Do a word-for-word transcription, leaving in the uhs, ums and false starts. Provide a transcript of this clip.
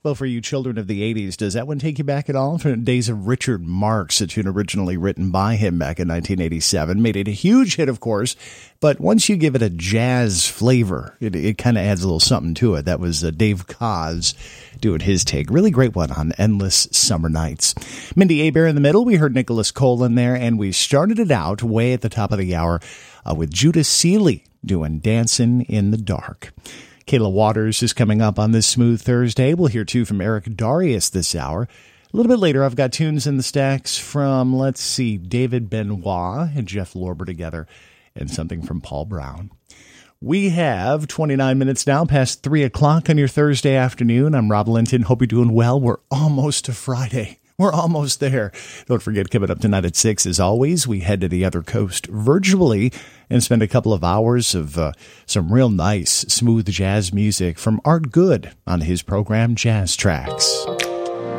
Well, for you children of the eighties, does that one take you back at all? From the days of Richard Marx, a tune originally written by him back in nineteen eighty-seven. Made it a huge hit, of course, but once you give it a jazz flavor, it, it kind of adds a little something to it. That was uh, Dave Koz doing his take. Really great one on Endless Summer Nights. Mindy Abair in the middle. We heard Nicholas Cole in there, and we started it out way at the top of the hour uh, with Judah Seeley doing Dancing in the Dark. Kayla Waters is coming up on this Smooth Thursday. We'll hear, too, from Eric Darius this hour. A little bit later, I've got tunes in the stacks from, let's see, David Benoit and Jeff Lorber together, and something from Paul Brown. We have twenty-nine minutes now past three o'clock on your Thursday afternoon. I'm Rob Linton. Hope you're doing well. We're almost to Friday. We're almost there. Don't forget, coming up tonight at six, as always, we head to the other coast virtually and spend a couple of hours of uh, some real nice, smooth jazz music from Art Good on his program, Jazz Tracks.